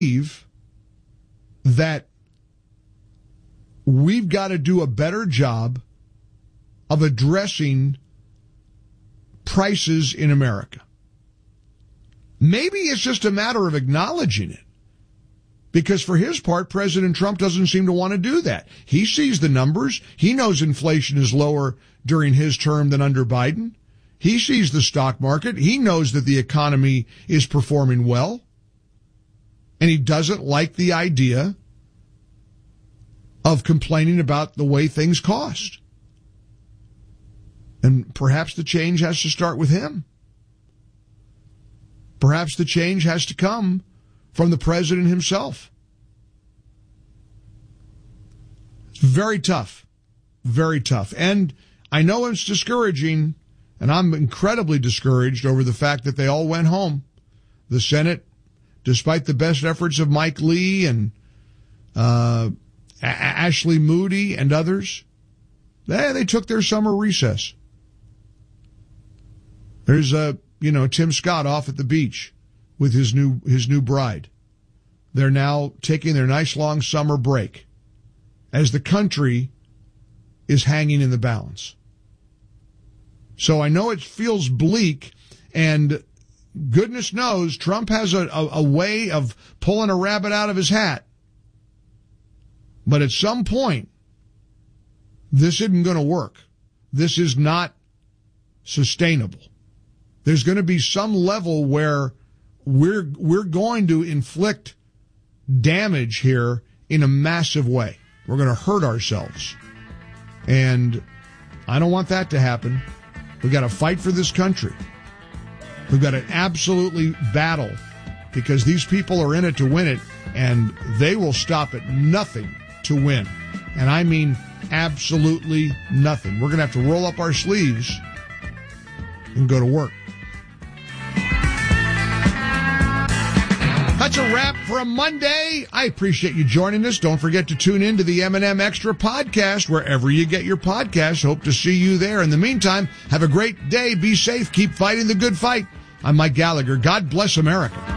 that we've got to do a better job of addressing prices in America. Maybe it's just a matter of acknowledging it. Because for his part, President Trump doesn't seem to want to do that. He sees the numbers. He knows inflation is lower during his term than under Biden. He sees the stock market. He knows that the economy is performing well. And he doesn't like the idea of complaining about the way things cost. And perhaps the change has to start with him. Perhaps the change has to come from the president himself. It's very tough. Very tough. And I know it's discouraging, and I'm incredibly discouraged over the fact that they all went home. The Senate, despite the best efforts of Mike Lee and Ashley Moody and others, they took their summer recess. There's Tim Scott off at the beach with his new bride. They're now taking their nice long summer break as the country is hanging in the balance. So I know it feels bleak, and goodness knows Trump has a way of pulling a rabbit out of his hat. But at some point, this isn't going to work. This is not sustainable. There's going to be some level where we're going to inflict damage here in a massive way. We're going to hurt ourselves. And I don't want that to happen. We've got to fight for this country. We've got to absolutely battle, because these people are in it to win it, and they will stop at nothing to win. And I mean absolutely nothing. We're going to have to roll up our sleeves and go to work. That's a wrap for a Monday. I appreciate you joining us. Don't forget to tune in to the M&M Extra podcast wherever you get your podcasts. Hope to see you there. In the meantime, have a great day. Be safe. Keep fighting the good fight. I'm Mike Gallagher. God bless America.